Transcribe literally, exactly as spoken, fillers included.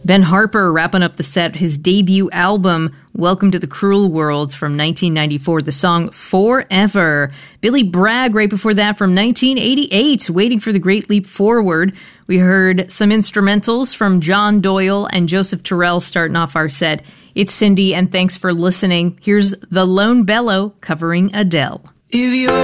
Ben Harper wrapping up the set, his debut album, Welcome to the Cruel World from nineteen ninety-four, the song Forever. Billy Bragg right before that from nineteen eighty-eight, Waiting for the Great Leap Forward. We heard some instrumentals from John Doyle and Joseph Terrell starting off our set. It's Cindy, and thanks for listening. Here's The Lone Bellow covering Adele. If you're